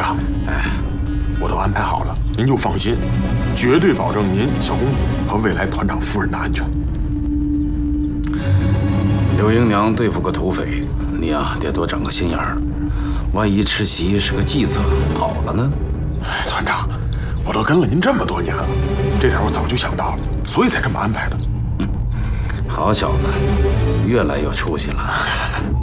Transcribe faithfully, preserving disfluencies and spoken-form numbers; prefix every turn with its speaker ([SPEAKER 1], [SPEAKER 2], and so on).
[SPEAKER 1] 长，哎，我都安排好了，您就放心，绝对保证您、小公子和未来团长夫人的安全。
[SPEAKER 2] 柳英娘对付个土匪，你呀得多长个心眼儿，万一吃席是个计策跑了呢？
[SPEAKER 1] 哎，团长，我都跟了您这么多年了，这点我早就想到了，所以才这么安排的。
[SPEAKER 2] 嗯，好小子，越来越出息了。